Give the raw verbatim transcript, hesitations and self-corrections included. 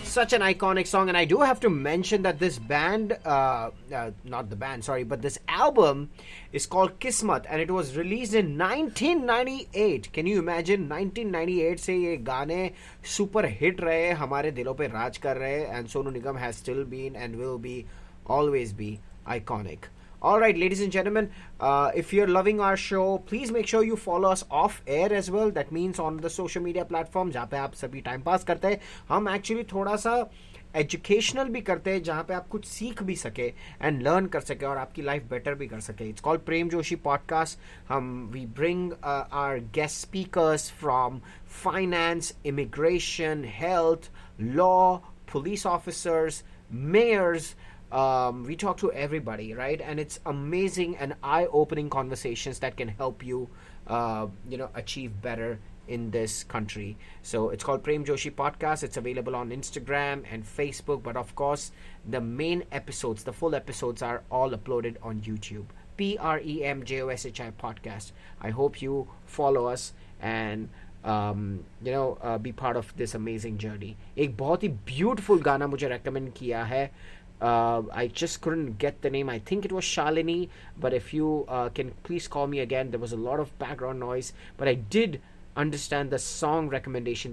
Such an iconic song, and I do have to mention that this band, uh, uh, not the band, sorry, but this album is called Kismat, and it was released in nineteen ninety-eight. Can you imagine? nineteen ninety-eight से ये गाने super hit रहे, हमारे दिलों पे राज कर रहे, and Sonu Nigam has still been and will be, always be iconic. Alright, ladies and gentlemen, uh, if you're loving our show, please make sure you follow us off air as well. That means on the social media platform जहाँ पे आप सभी time pass करते हैं. हम actually थोड़ा सा educational भी करते हैं, जहाँ पे आप कुछ सीख भी सके एंड लर्न कर सके और आपकी लाइफ बेटर भी कर सके. It's called Prem Joshi podcast. हम we bring our guest speakers from finance, immigration, health, law, police officers, mayors. Um, we talk to everybody, right? And it's amazing and eye-opening conversations that can help you, uh, you know, achieve better in this country. So it's called Prem Joshi Podcast. It's available on Instagram and Facebook. But of course, the main episodes, the full episodes are all uploaded on YouTube. P R E M J O S H I Podcast. I hope you follow us and um, you know, uh, be part of this amazing journey. एक बहुत ही beautiful गाना मुझे recommend किया है. Uh, I just couldn't get the name. I think it was Shalini, but if you uh, can please call me again. There was a lot of background noise, but I did understand the song recommendation